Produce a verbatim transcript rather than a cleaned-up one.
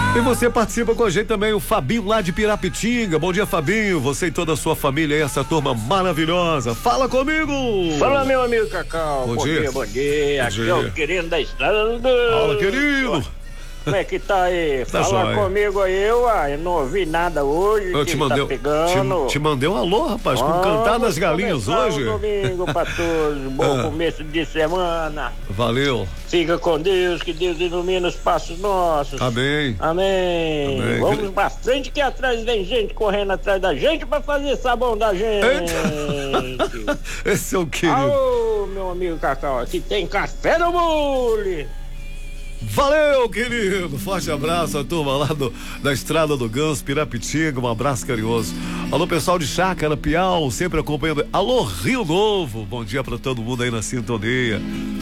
E você participa com a gente também, o Fabinho lá de Pirapitinga. Bom dia, Fabinho. Você e toda a sua família aí, essa turma maravilhosa. Fala comigo! Fala, meu amigo Cacau. Bom, bom dia. dia, bom dia. Bom Aqui dia. é o querido da estrada do... Fala, querido! Como é que tá aí? Tá Fala jóia. comigo aí, uai. Eu não ouvi nada hoje. Eu que te mandei, tá pegando. te, te mandei um alô, rapaz, com o Vamos Cantar das Galinhas começar hoje. o domingo pra todos. Bom Ah. começo de semana. Valeu. Fica com Deus, que Deus ilumina os passos nossos. Amém. Amém. Amém. Vamos pra frente que atrás vem gente correndo atrás da gente pra fazer sabão da gente. Esse é o querido. Alô, meu amigo Cacau, aqui tem café no mule. Valeu, querido. Forte abraço à turma lá do, da Estrada do Ganso, Pirapitinga. Um abraço carinhoso. Alô, pessoal de Chácara, Piau, sempre acompanhando. Alô, Rio Novo. Bom dia pra todo mundo aí na sintonia.